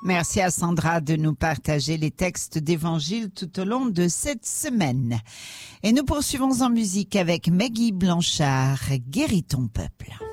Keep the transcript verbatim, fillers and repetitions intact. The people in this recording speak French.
Merci à Sandra de nous partager les textes d'évangile tout au long de cette semaine. Et nous poursuivons en musique avec Maggie Blanchard, Guéris ton peuple.